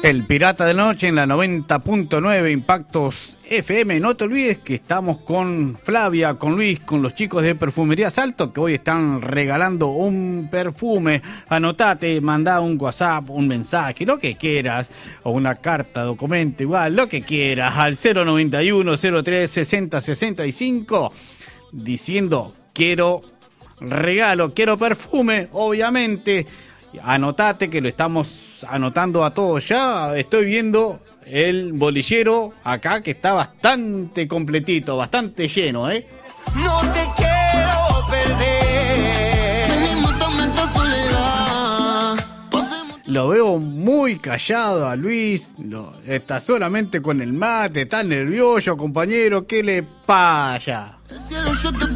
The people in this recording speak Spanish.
El Pirata de la Noche en la 90.9 Impactos FM. No te olvides que estamos con Flavia, con Luis, con los chicos de Perfumería Salto, que hoy están regalando un perfume. Anotate, mandá un WhatsApp, un mensaje, lo que quieras, o una carta, documento, igual, lo que quieras, al 091 03 60 65, diciendo quiero regalo, quiero perfume, obviamente. Anotate que lo estamos anotando a todos ya. Estoy viendo el bolillero acá que está bastante completito, bastante lleno, ¿eh? No te quiero perder. Lo veo muy callado a Luis. Está solamente con el mate, está nervioso, compañero. ¿Qué le pasa?